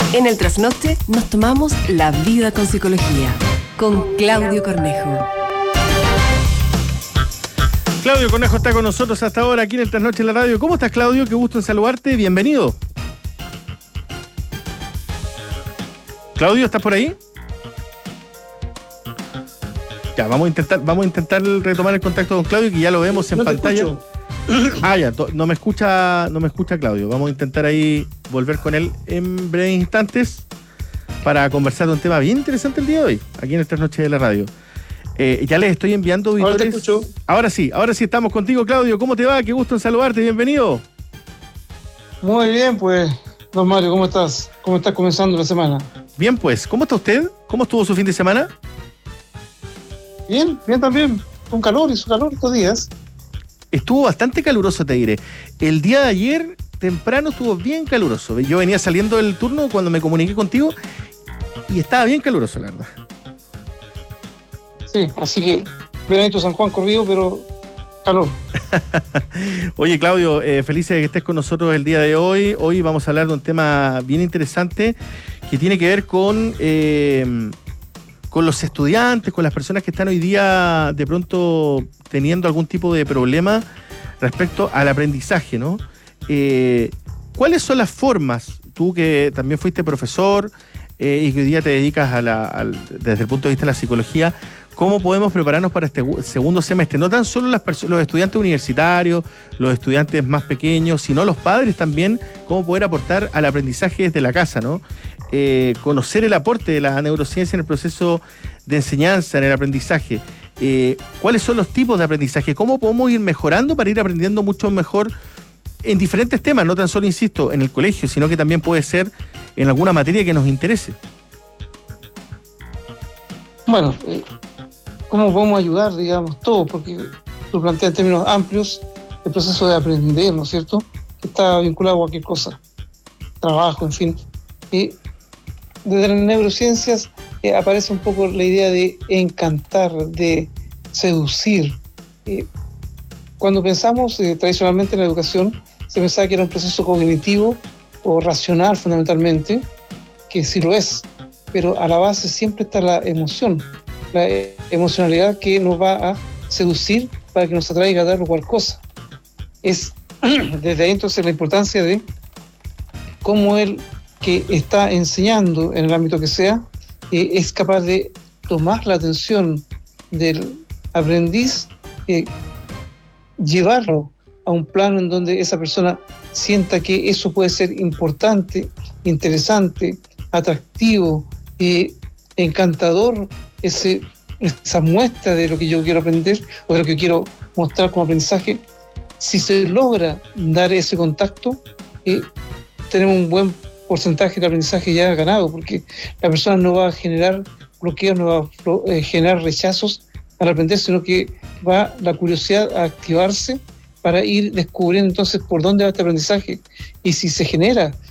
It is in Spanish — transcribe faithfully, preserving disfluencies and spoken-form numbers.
En el trasnoche nos tomamos la vida con psicología, con Claudio Cornejo. Claudio Cornejo está con nosotros hasta ahora aquí en el Trasnoche en la radio. ¿Cómo estás, Claudio? Qué gusto en saludarte. Bienvenido. Claudio, ¿estás por ahí? Ya, vamos a intentar, vamos a intentar retomar el contacto con Claudio, que ya lo vemos en no pantalla. Ah, ya, no me escucha, no me escucha Claudio. Vamos a intentar ahí volver con él en breves instantes para conversar de un tema bien interesante el día de hoy, aquí en el Trasnoche de la radio. Eh, ya les estoy enviando auditores. Ahora te escucho. Ahora sí, ahora sí estamos contigo, Claudio. ¿Cómo te va? Qué gusto en saludarte. Bienvenido. Muy bien, pues, don Mario, ¿cómo estás? ¿Cómo estás comenzando la semana? Bien, pues, ¿cómo está usted? ¿Cómo estuvo su fin de semana? Bien, bien también. Con calor, hizo calor estos días. Estuvo bastante caluroso, te diré. El día de ayer, temprano, estuvo bien caluroso. Yo venía saliendo del turno cuando me comuniqué contigo y estaba bien caluroso, la verdad. Sí, así que Benito San Juan corrido, pero calor. Oye, Claudio, eh, feliz de que estés con nosotros el día de hoy. Hoy vamos a hablar de un tema bien interesante que tiene que ver con, eh, con los estudiantes, con las personas que están hoy día de pronto teniendo algún tipo de problema respecto al aprendizaje, ¿no? Eh, ¿Cuáles son las formas, tú que también fuiste profesor eh, y que hoy día te dedicas a la, al, desde el punto de vista de la psicología, cómo podemos prepararnos para este segundo semestre? No tan solo las perso- los estudiantes universitarios, los estudiantes más pequeños, sino los padres también, cómo poder aportar al aprendizaje desde la casa, ¿no? Eh, conocer el aporte de la neurociencia en el proceso de enseñanza, en el aprendizaje. Eh, ¿Cuáles son los tipos de aprendizaje? ¿Cómo podemos ir mejorando para ir aprendiendo mucho mejor en diferentes temas? No tan solo, insisto, en el colegio, sino que también puede ser en alguna materia que nos interese. Bueno, eh, ¿cómo podemos ayudar, digamos, todos? Porque lo plantea en términos amplios el proceso de aprender, ¿no es cierto? Que está vinculado a cualquier cosa, trabajo, en fin. Y desde las neurociencias eh, aparece un poco la idea de encantar, de seducir. Eh, cuando pensamos eh, tradicionalmente en la educación, se pensaba que era un proceso cognitivo o racional fundamentalmente, que sí lo es, pero a la base siempre está la emoción, la eh, emocionalidad que nos va a seducir para que nos atraiga a dar cual cosa. Es desde ahí entonces la importancia de cómo el que está enseñando en el ámbito que sea eh, es capaz de tomar la atención del aprendiz, eh, llevarlo a un plano en donde esa persona sienta que eso puede ser importante, interesante, atractivo, eh, encantador, ese, esa muestra de lo que yo quiero aprender o de lo que quiero mostrar como aprendizaje. Si se logra dar ese contacto, eh, tenemos un buen porcentaje de aprendizaje ya ganado, porque la persona no va a generar bloqueos, no va a eh, generar rechazos al aprender, sino que va la curiosidad a activarse para ir descubriendo entonces por dónde va este aprendizaje. Y si se genera